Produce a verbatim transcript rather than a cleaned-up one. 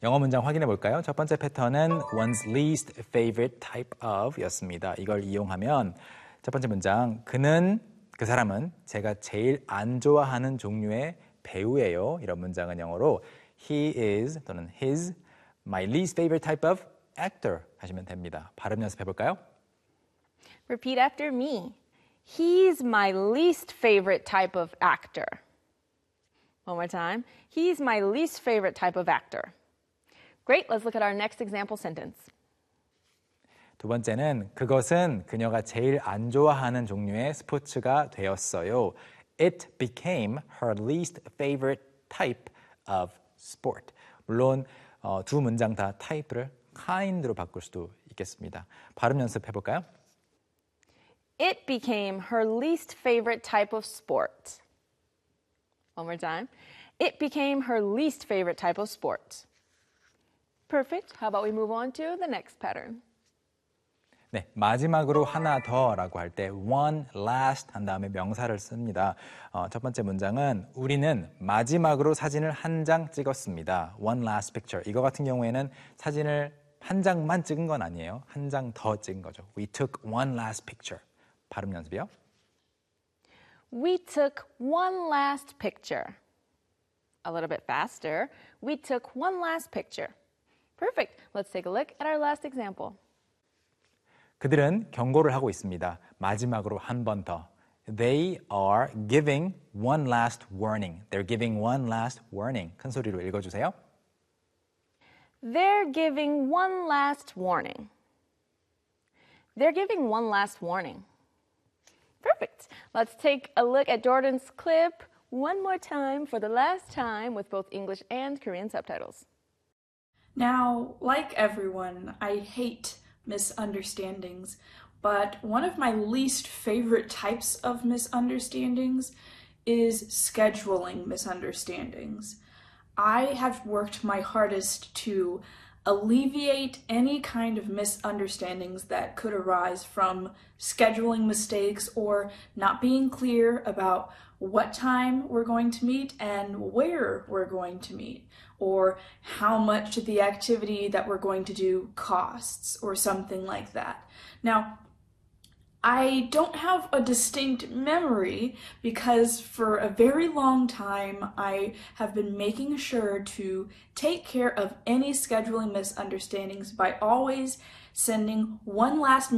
영어 문장 확인해 볼까요? 첫 번째 패턴은 one's least favorite type of 였습니다. 이걸 이용하면 첫 번째 문장, 그는, 그 사람은 제가 제일 안 좋아하는 종류의 배우예요. 이런 문장은 영어로 he is 또는 his my least favorite type of actor 하시면 됩니다. 발음 연습해 볼까요? Repeat after me. He's my least favorite type of actor. One more time. He's my least favorite type of actor. Great. Let's look at our next example sentence. 두 번째는 그것은 그녀가 제일 안 좋아하는 종류의 스포츠가 되었어요. It became her least favorite type of sport. 물론 어, 두 문장 다 type를 kind로 바꿀 수도 있겠습니다. 발음 연습해 볼까요? It became her least favorite type of sport. One more time. It became her least favorite type of sport. Perfect. How about we move on to the next pattern? 네, 마지막으로 하나 더라고 할 때 one last 한 다음에 명사를 씁니다. 어, 첫 번째 문장은 우리는 마지막으로 사진을 한 장 찍었습니다. One last picture. 이거 같은 경우에는 사진을 한 장만 찍은 건 아니에요. 한 장 더 찍은 거죠. We took one last picture. 발음 연습이요. We took one last picture. A little bit faster. We took one last picture. Perfect. Let's take a look at our last example. 그들은 경고를 하고 있습니다. 마지막으로 한 번 더. They are giving one last warning. They're giving one last warning. 큰 소리로 읽어주세요. They're giving one last warning. They're giving one last warning. Perfect. Let's take a look at Jordan's clip one more time for the last time with both English and Korean subtitles. Now, like everyone, I hate misunderstandings, but one of my least favorite types of misunderstandings is scheduling misunderstandings. I have worked my hardest to alleviate any kind of misunderstandings that could arise from scheduling mistakes or not being clear about what time we're going to meet and where we're going to meet, or how much the activity that we're going to do costs, or something like that. Now, I don't have a distinct memory because for a very long time I have been making sure to take care of any scheduling misunderstandings by always sending one last